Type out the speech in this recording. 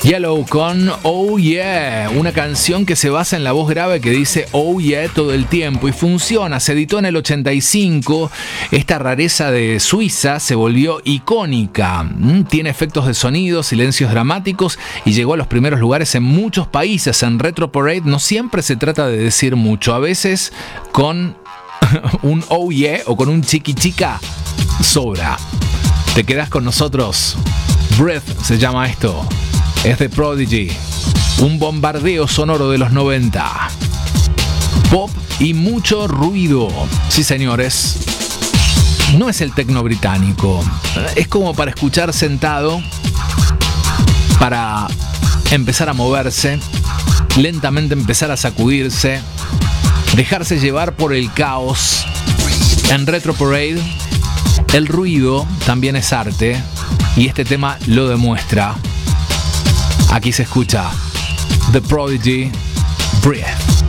Yellow con Oh Yeah, una canción que se basa en la voz grave que dice Oh Yeah todo el tiempo y funciona. Se editó en el 85. Esta rareza de Suiza se volvió icónica. Tiene efectos de sonido, silencios dramáticos y llegó a los primeros lugares en muchos países. En Retro Parade no siempre se trata de decir mucho. A veces con un Oh Yeah o con un chiqui chica sobra. Te quedas con nosotros. Breath se llama esto. Es de Prodigy, un bombardeo sonoro de los 90. Pop y mucho ruido. Sí, señores. No es el tecno británico. Es como para escuchar sentado, para empezar a moverse, lentamente empezar a sacudirse, dejarse llevar por el caos. En Retro Parade, el ruido también es arte y este tema lo demuestra. Aquí se escucha The Prodigy, Breath.